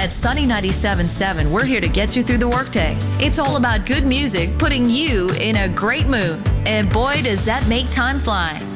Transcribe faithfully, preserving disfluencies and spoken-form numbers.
At Sunny ninety-seven point seven, we're here to get you through the workday. It's all about good music, putting you in a great mood. And boy, does that make time fly.